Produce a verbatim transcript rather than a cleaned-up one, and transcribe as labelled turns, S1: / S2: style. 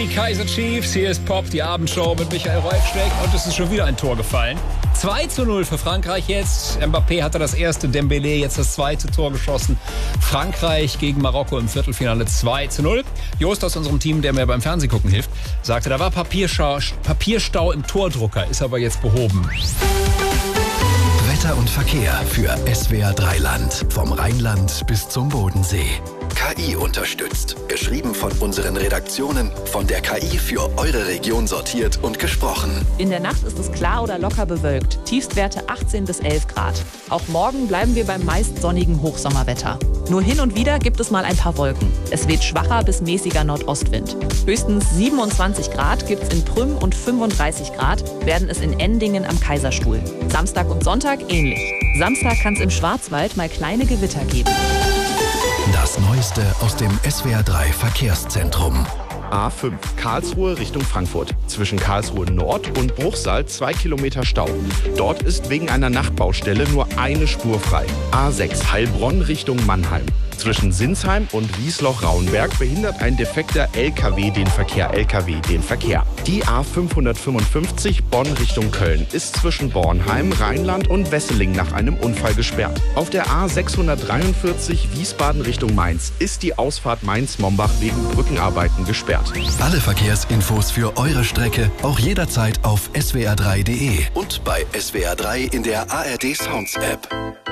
S1: die Kaiser Chiefs. Hier ist Pop, die Abendshow mit Michael Reufschneck. Und es ist schon wieder ein Tor gefallen. zwei zu null für Frankreich jetzt. Mbappé hatte das erste, Dembélé jetzt das zweite Tor geschossen. Frankreich gegen Marokko im Viertelfinale zwei zu null. Jost aus unserem Team, der mir beim Fernsehgucken hilft, sagte, da war Papierstau, Papierstau im Tordrucker, ist aber jetzt behoben.
S2: Wetter und Verkehr für S W R drei Land. Vom Rheinland bis zum Bodensee. K I unterstützt. Geschrieben von unseren Redaktionen, von der K I für eure Region sortiert und gesprochen.
S3: In der Nacht ist es klar oder locker bewölkt. Tiefstwerte achtzehn bis elf Grad. Auch morgen bleiben wir beim meist sonnigen Hochsommerwetter. Nur hin und wieder gibt es mal ein paar Wolken. Es weht schwacher bis mäßiger Nordostwind. Höchstens siebenundzwanzig Grad gibt's in Prüm und fünfunddreißig Grad werden es in Endingen am Kaiserstuhl. Samstag und Sonntag ähnlich. Samstag kann es im Schwarzwald mal kleine Gewitter geben.
S2: Das Neueste aus dem S W R drei Verkehrszentrum.
S4: A fünf, Karlsruhe Richtung Frankfurt. Zwischen Karlsruhe Nord und Bruchsal zwei Kilometer Stau. Dort ist wegen einer Nachtbaustelle nur eine Spur frei. A sechs, Heilbronn Richtung Mannheim. Zwischen Sinsheim und Wiesloch-Rauenberg behindert ein defekter L K W den Verkehr. L K W den Verkehr. Die A fünfhundertfünfundfünfzig Bonn Richtung Köln ist zwischen Bornheim, Rheinland und Wesseling nach einem Unfall gesperrt. Auf der A sechshundertdreiundvierzig Wiesbaden Richtung Mainz ist die Ausfahrt Mainz-Mombach wegen Brückenarbeiten gesperrt.
S2: Alle Verkehrsinfos für eure Strecke auch jederzeit auf S W R drei punkt de und bei S W R drei in der A R D Sounds App.